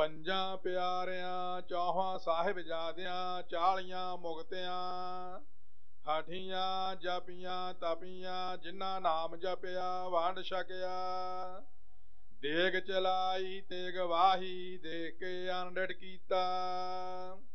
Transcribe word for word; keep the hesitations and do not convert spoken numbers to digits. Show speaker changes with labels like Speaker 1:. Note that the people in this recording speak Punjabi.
Speaker 1: ਪੰਜਾਂ ਪਿਆਰਿਆਂ ਚੌਹਾਂ ਸਾਹਿਬਜ਼ਾਦਿਆਂ ਚਾਲੀਆਂ ਮੁਕਤਿਆਂ ਹਾਠੀਆਂ ਜਪੀਆਂ ਤਪੀਆਂ ਜਿਨ੍ਹਾਂ ਨਾਮ ਜਪਿਆ ਵੰਡ ਛਕਿਆ। ਦੇਗ ਚਲਾਈ ਤੇਗ ਵਾਹੀ ਦੇਖ ਕੇ ਅਨਡਿਠ ਕੀਤਾ